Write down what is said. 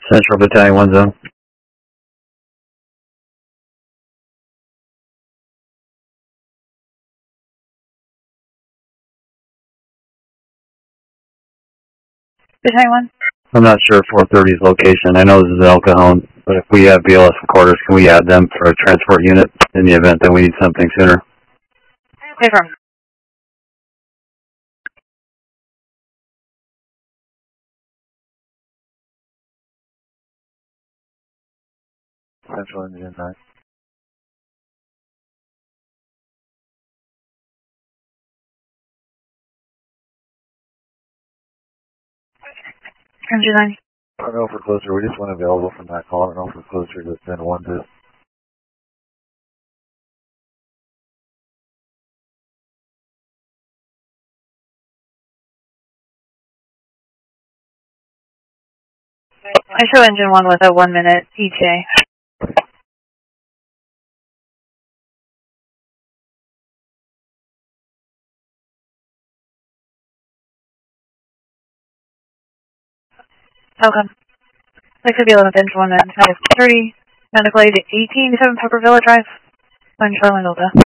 Central Battalion 1 Zone. Battalion 1? I'm not sure 430's location. I know this is El Cajon, but if we have BLS quarters, can we add them for a transport unit in the event that we need something sooner? Okay, firm. Central Engine 9. Engine 9. I don't know if we're closer. We just went available from that call. I don't know if we're closer to 10-1 to. I show engine 1 with a 1 minute ETA. Welcome. 6 of the 11th, engine 1 minute 5:30. Medical aid 18 7 Pepperville Drive. 1 Charlie Delta.